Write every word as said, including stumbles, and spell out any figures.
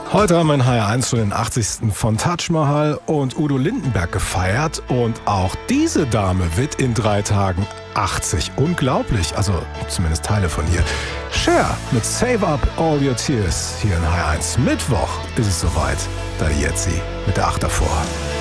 Heute haben wir in H R eins schon den achtzigsten von Taj Mahal und Udo Lindenberg gefeiert. Und auch diese Dame wird in drei Tagen achtzig. Unglaublich, also zumindest Teile von ihr. Cher mit Save Up All Your Tears hier in H R eins. Mittwoch ist es soweit. Da jetzt sie mit der acht davor.